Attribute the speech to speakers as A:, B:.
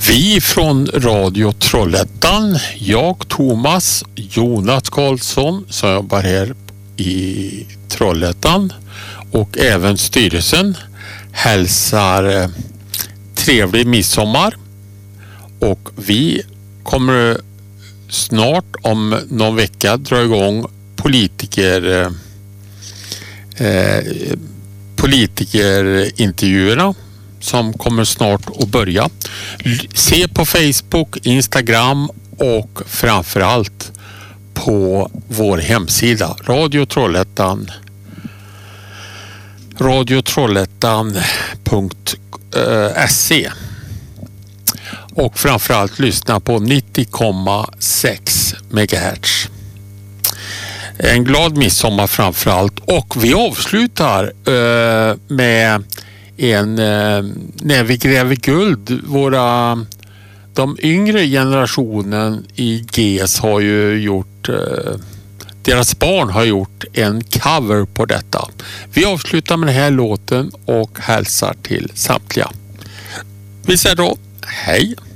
A: Vi från Radio Trollhättan, jag Thomas, Jonas Karlsson som jobbar här i Trollhättan och även styrelsen hälsar trevlig midsommar, och vi kommer snart om någon vecka dra igång politikerintervjuerna som kommer snart att börja. Se på Facebook, Instagram och framförallt på vår hemsida radiotrollhättan.se, och framförallt lyssna på 90,6 MHz. En glad midsommar framförallt, och vi avslutar med när vi gräver guld. De yngre generationen i GES har ju gjort, deras barn har gjort en cover på detta. Vi avslutar med den här låten och hälsar till samtliga. Vi säger då hej!